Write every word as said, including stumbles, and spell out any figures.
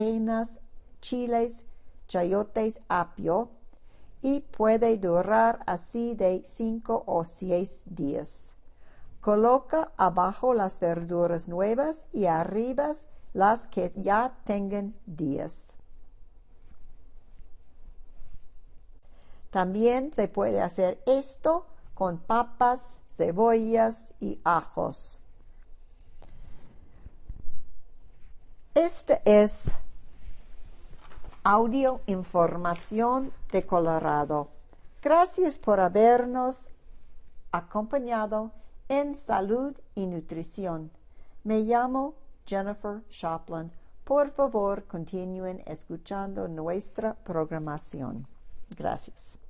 chiles, chayotes, apio, y puede durar así de cinco o seis días. Coloca abajo las verduras nuevas y arriba las que ya tengan días. También se puede hacer esto con papas, cebollas y ajos. Este es audio información de Colorado. Gracias por habernos acompañado en Salud y Nutrición. Me llamo Jennifer Shopland. Por favor, continúen escuchando nuestra programación. Gracias.